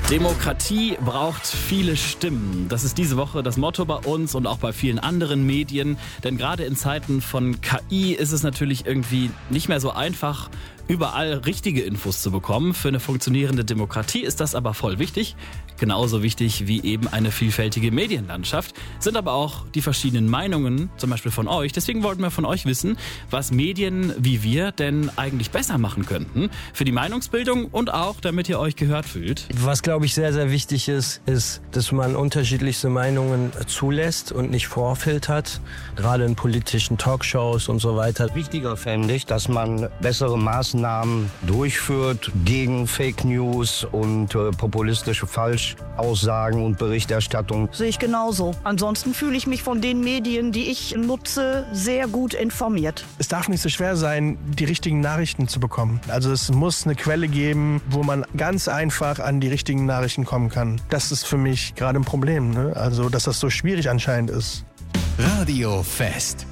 Demokratie braucht viele Stimmen. Das ist diese Woche das Motto bei uns und auch bei vielen anderen Medien. Denn gerade in Zeiten von KI ist es natürlich irgendwie nicht mehr so einfach, überall richtige Infos zu bekommen. Für eine funktionierende Demokratie ist das aber voll wichtig. Genauso wichtig wie eben eine vielfältige Medienlandschaft sind aber auch die verschiedenen Meinungen, zum Beispiel von euch. Deswegen wollten wir von euch wissen, was Medien wie wir denn eigentlich besser machen könnten. Für die Meinungsbildung und auch, damit ihr euch gehört fühlt. Was, glaube ich, sehr, sehr wichtig ist, dass man unterschiedlichste Meinungen zulässt und nicht vorfiltert. Gerade in politischen Talkshows und so weiter. Wichtiger fände ich, dass man bessere Maßnahmen durchführt gegen Fake News und populistische Falschaussagen und Berichterstattung. Sehe ich genauso. Ansonsten fühle ich mich von den Medien, die ich nutze, sehr gut informiert. Es darf nicht so schwer sein, die richtigen Nachrichten zu bekommen. Also es muss eine Quelle geben, wo man ganz einfach an die richtigen Nachrichten kommen kann. Das ist für mich gerade ein Problem, ne? Also dass das so schwierig anscheinend ist. Radio Fest.